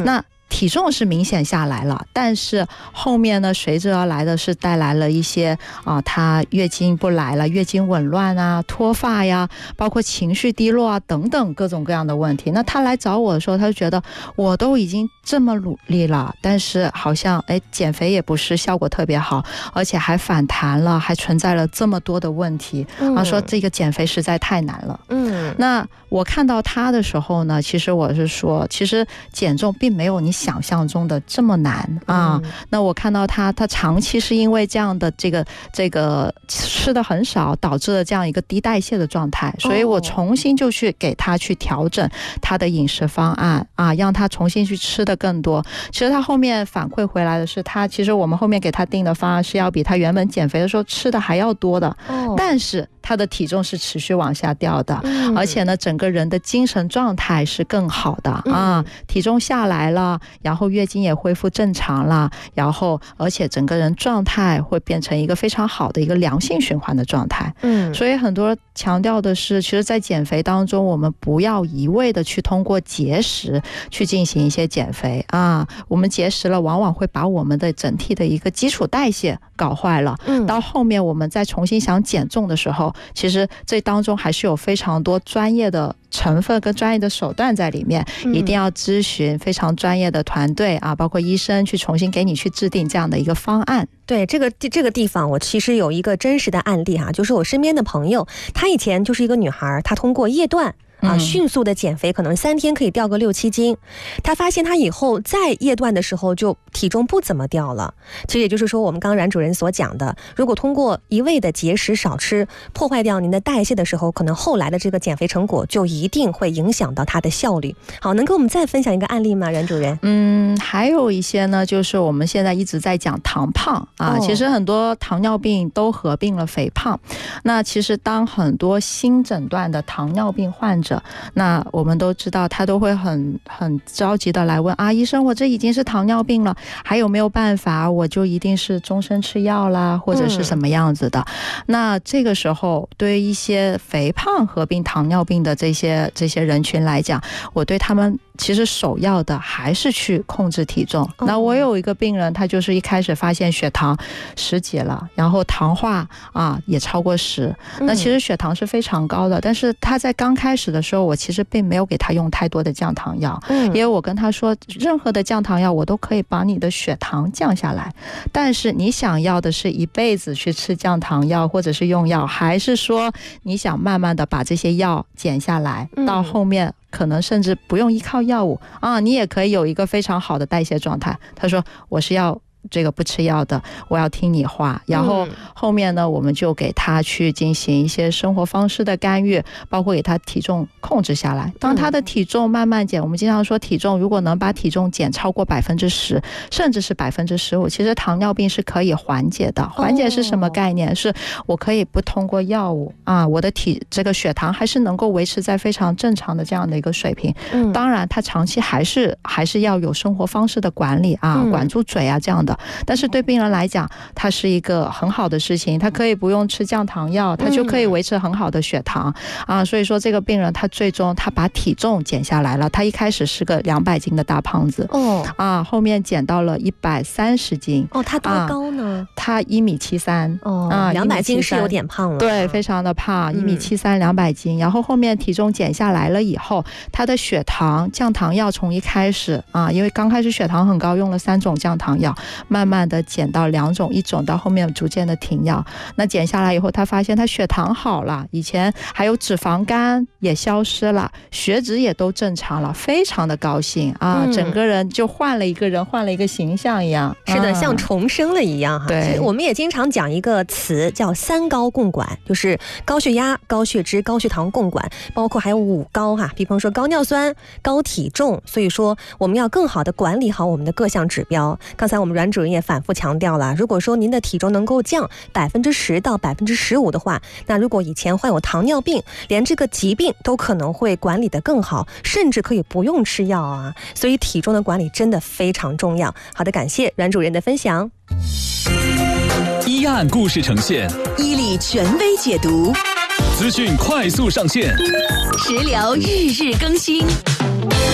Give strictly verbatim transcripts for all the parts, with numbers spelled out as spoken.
那体重是明显下来了，但是后面呢，随之而来的是带来了一些啊，她月经不来了，月经紊乱啊，脱发呀，包括情绪低落啊等等各种各样的问题。那她来找我的时候，她就觉得我都已经这么努力了，但是好像哎减肥也不是效果特别好，而且还反弹了，还存在了这么多的问题。啊，说这个减肥实在太难了。嗯，那我看到她的时候呢，其实我是说，其实减重并没有你想象中的这么难啊。嗯、那我看到她，她长期是因为这样的这个这个吃的很少，导致了这样一个低代谢的状态，所以我重新就去给她去调整她的饮食方案啊，让她重新去吃的更多。其实她后面反馈回来的是，她其实我们后面给她定的方案是要比她原本减肥的时候吃的还要多的，哦、但是她的体重是持续往下掉的，嗯、而且呢，整个人的精神状态是更好的、嗯、啊，体重下来了，然后月经也恢复正常了，然后而且整个人状态会变成一个非常好的一个良性循环的状态。嗯，所以很多强调的是，其实在减肥当中，我们不要一味的去通过节食去进行一些减肥啊，我们节食了，往往会把我们的整体的一个基础代谢搞坏了。嗯，到后面我们再重新想减重的时候，其实这当中还是有非常多专业的成分跟专业的手段在里面，一定要咨询非常专业的团队啊，包括医生去重新给你去制定这样的一个方案。 对，这个这个地方我其实有一个真实的案例哈、啊，就是我身边的朋友，她以前就是一个女孩，她通过夜断啊，迅速的减肥，可能三天可以掉个六七斤。她发现她以后在夜断的时候就体重不怎么掉了。其实也就是说，我们刚刚冉主任所讲的，如果通过一味的节食少吃，破坏掉您的代谢的时候，可能后来的这个减肥成果就一定会影响到它的效率。好，能跟我们再分享一个案例吗，冉主任？ 嗯，还有一些呢，就是我们现在一直在讲糖胖啊，哦、其实很多糖尿病都合并了肥胖。那其实当很多新诊断的糖尿病患者，那我们都知道他都会很很着急的来问啊，医生，我这已经是糖尿病了，还有没有办法我就一定是终身吃药啦，或者是什么样子的、嗯、那这个时候对于一些肥胖合并糖尿病的这些这些人群来讲，我对他们其实首要的还是去控制体重、哦、那我有一个病人，他就是一开始发现血糖十几了，然后糖化啊也超过十、嗯、那其实血糖是非常高的，但是他在刚开始的时候，我其实并没有给他用太多的降糖药、嗯、因为我跟他说，任何的降糖药我都可以把你的血糖降下来，但是你想要的是一辈子去吃降糖药或者是用药，还是说你想慢慢的把这些药减下来、嗯、到后面可能甚至不用依靠药物啊，你也可以有一个非常好的代谢状态。他说我是要这个不吃药的，我要听你话。然后后面呢，我们就给他去进行一些生活方式的干预，包括给他体重控制下来。当他的体重慢慢减，我们经常说体重如果能把体重减超过百分之十，甚至是百分之十五，其实糖尿病是可以缓解的。缓解是什么概念？是我可以不通过药物啊，我的体这个血糖还是能够维持在非常正常的这样的一个水平。当然，他长期还是还是要有生活方式的管理啊，管住嘴啊这样的。但是对病人来讲，它是一个很好的事情，他可以不用吃降糖药，他就可以维持很好的血糖、嗯、啊。所以说这个病人他最终他把体重减下来了，他一开始是个两百斤的大胖子哦啊，后面减到了一百三十斤哦。他多高呢？ 啊、他一米七三哦啊，两百斤是有点胖了， 对，非常的胖，一米七三，两百斤。然后后面体重减下来了以后，他的血糖降糖药从一开始啊，因为刚开始血糖很高，用了三种降糖药。慢慢的减到两种，一种到后面逐渐的停药。那减下来以后，他发现他血糖好了，以前还有脂肪肝也消失了，血脂也都正常了，非常的高兴啊、嗯！整个人就换了一个人，换了一个形象一样。 是的，像重生了一样哈。对，我们也经常讲一个词叫三高共管，就是高血压、高血脂、高血糖共管，包括还有五高哈，比方说高尿酸、高体重。所以说，我们要更好的管理好我们的各项指标。刚才我们阮主任也反复强调了，如果说您的体重能够降百分之十到百分之十五的话，那如果以前患有糖尿病，连这个疾病都可能会管理得更好，甚至可以不用吃药啊。所以体重的管理真的非常重要。好的，感谢阮主任的分享。 一案故事呈现， 伊利权威解读， 资讯快速上线， 食疗日日更新。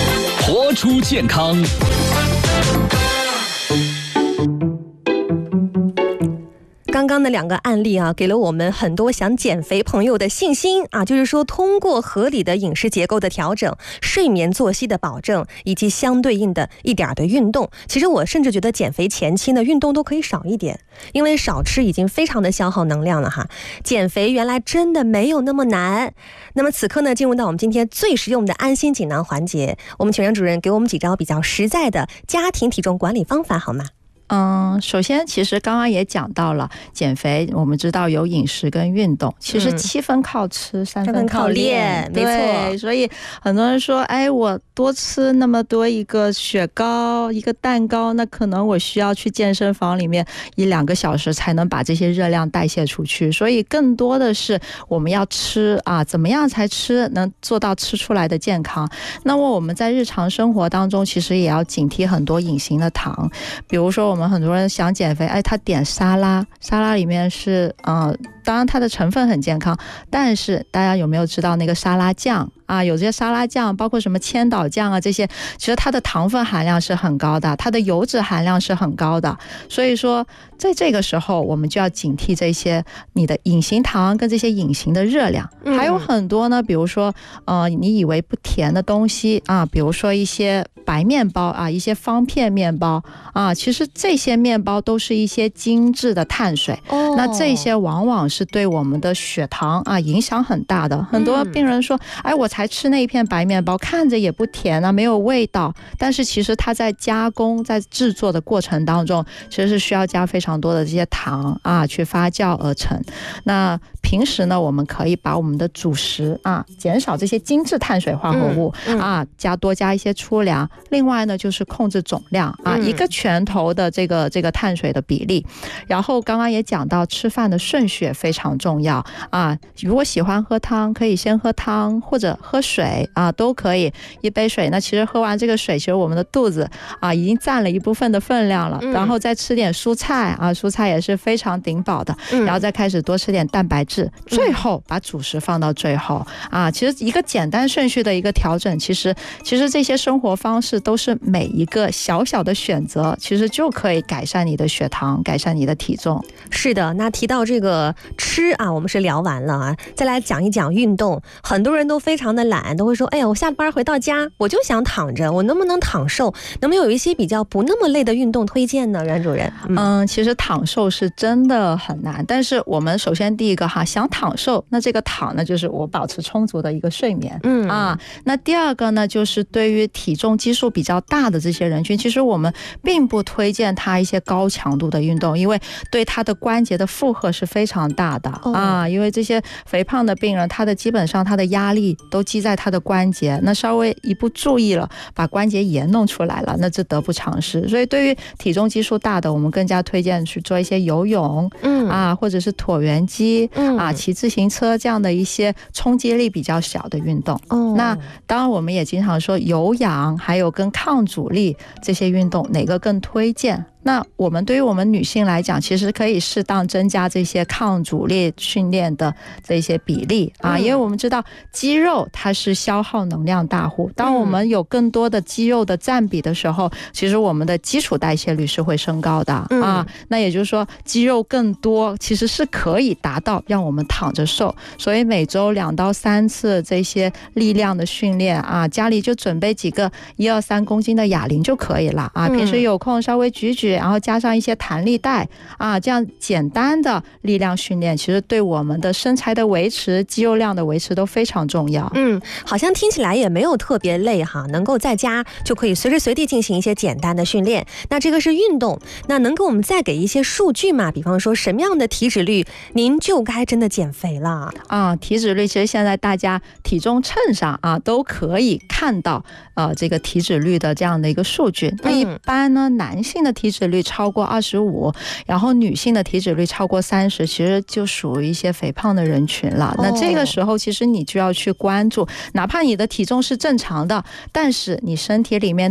活出健康。 刚刚的两个案例啊，给了我们很多想减肥朋友的信心啊，就是说通过合理的饮食结构的调整、睡眠作息的保证，以及相对应的一点的运动。其实我甚至觉得减肥前期呢，运动都可以少一点，因为少吃已经非常的消耗能量了哈。减肥原来真的没有那么难。那么此刻呢，进入到我们今天最实用的安心锦囊环节，我们请任主任给我们几招比较实在的家庭体重管理方法好吗？ 嗯，首先其实刚刚也讲到了减肥，我们知道有饮食跟运动，其实七分靠吃、嗯、三分靠练， 没错。 所以很多人说，哎，我多吃那么多一个雪糕、一个蛋糕，那可能我需要去健身房里面一两个小时才能把这些热量代谢出去。所以更多的是我们要吃啊，怎么样才吃能做到吃出来的健康？那么我们在日常生活当中，其实也要警惕很多隐形的糖，比如说我们。我们很多人想减肥，哎，他点沙拉，沙拉里面是，呃，当然它的成分很健康，但是大家有没有知道那个沙拉酱啊？有这些沙拉酱，包括什么千岛酱啊，这些，其实它的糖分含量是很高的，它的油脂含量是很高的。所以说，在这个时候，我们就要警惕这些你的隐形糖跟这些隐形的热量。嗯、还有很多呢，比如说，呃，你以为不甜的东西啊，比如说一些白面包啊，一些方片面包啊，其实这些面包都是一些精致的碳水。哦、那这些往往是对我们的血糖啊影响很大的。很多病人说，哎，我才吃那一片白面包，看着也不甜啊，没有味道，但是其实它在加工、在制作的过程当中，其实是需要加非常多的这些糖啊去发酵而成。那平时呢，我们可以把我们的主食啊减少这些精致碳水化合物、嗯嗯、啊，加多加一些粗粮。另外呢，就是控制总量啊，嗯、一个拳头的这个这个碳水的比例。然后刚刚也讲到，吃饭的顺序非常重要啊。如果喜欢喝汤，可以先喝汤或者喝水啊，都可以。一杯水，那其实喝完这个水，其实我们的肚子啊已经占了一部分的分量了。嗯、然后再吃点蔬菜啊，蔬菜也是非常顶饱的。嗯、然后再开始多吃点蛋白质，最后把主食放到最后啊。其实一个简单顺序的一个调整，其实其实这些生活方式都是每一个小小的选择，其实就可以改善你的血糖，改善你的体重。 是的，那提到这个吃啊，我们是聊完了啊，再来讲一讲运动。很多人都非常的懒，都会说，哎呀，我下班回到家我就想躺着，我能不能躺瘦？能不能有一些比较不那么累的运动推荐呢，阮主任？ 嗯, 嗯，其实躺瘦是真的很难，但是我们首先第一个哈，想躺瘦，那这个躺呢，就是我保持充足的一个睡眠。嗯啊，那第二个呢，就是对于体重基数比较大的这些人群，其实我们并不推荐他一些高强度的运动，因为对他的关节的负荷是非常大的、哦、啊。因为这些肥胖的病人，他的基本上他的压力都积在他的关节，那稍微一不注意了，把关节炎弄出来了，那这得不偿失。所以对于体重基数大的，我们更加推荐去做一些游泳，嗯啊，或者是椭圆机，嗯啊，骑自行车这样的一些冲击力比较小的运动。哦，那当然我们也经常说有氧还有跟抗阻力这些运动哪个更推荐？那我们对于我们女性来讲，其实可以适当增加这些抗阻力训练的这些比例啊，因为我们知道肌肉它是消耗能量大户，当我们有更多的肌肉的占比的时候，其实我们的基础代谢率是会升高的啊。那也就是说，肌肉更多其实是可以达到让我们躺着瘦，所以每周两到三次这些力量的训练啊，家里就准备几个一二三公斤的哑铃就可以了啊。平时有空稍微举举。然后加上一些弹力带啊，这样简单的力量训练，其实对我们的身材的维持、肌肉量的维持都非常重要。 嗯，好像听起来也没有特别累哈，能够在家就可以随时随地进行一些简单的训练。那这个是运动，那能给我们再给一些数据吗？比方说什么样的体脂率您就该真的减肥了啊？体脂率其实现在大家体重秤上啊都可以看到呃这个体脂率的这样的一个数据。那一般呢，男性的体脂率率超过二十五，然后女性的体脂率超过三十，其实就属于一些肥胖的人群了。那这个时候其实你就要去关注，哪怕你的体重是正常的，但是你身体里面的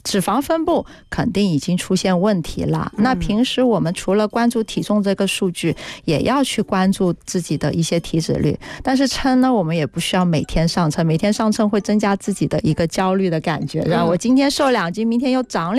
脂肪分布肯定已经出现问题了。那平时我们除了关注体重这个数据，也要去关注自己的一些体脂率。但是称呢，我们也不需要每天上称，每天上称会增加自己的一个焦虑的感觉，然后我今天瘦两斤，明天又长